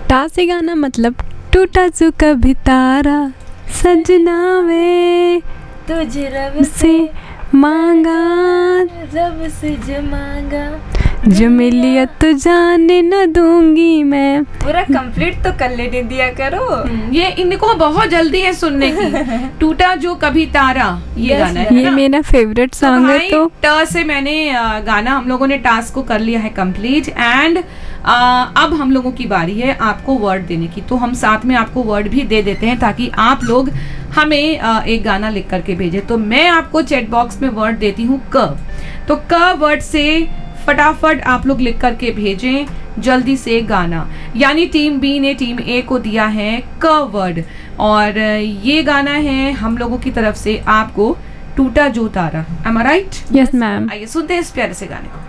टा से गाना मतलब टूटा जो कभी तारा सजना वे तुझ रब से मांगा रब से जो मांगा जो मिलिया तो जाने न दूंगी मैं। पूरा कंप्लीट तो कर लेने दिया करो। ये इनको बहुत जल्दी है सुनने की। टूटा जो कभी तारा ये Yes, गाना है ये ना? मेरा फेवरेट तो सॉन्ग है। भाई तो ट से मैंने गाना हम लोगों ने टास्क को कर लिया है कंप्लीट एंड अब हम लोगों की बारी है आपको वर्ड देने की। तो हम साथ में आपको वर्ड भी दे देते हैं ताकि आप लोग हमें एक गाना लिख करके भेजें। तो मैं आपको चैट बॉक्स में वर्ड देती हूँ क। तो क वर्ड से फटाफट आप लोग लिख करके भेजें जल्दी से गाना। यानी टीम बी ने टीम ए को दिया है क वर्ड और ये गाना है हम लोगों की तरफ से आपको टूटा जो तारा। एम आई राइट? Yes ma'am. आइए सुनते हैं इस प्यारे से गाने को।